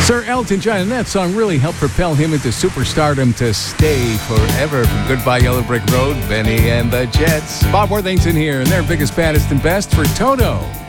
Sir Elton John, and that song really helped propel him into superstardom to stay forever. From Goodbye Yellow Brick Road, Benny and the Jets. Bob Worthington here, and their biggest, baddest, and best for Toto.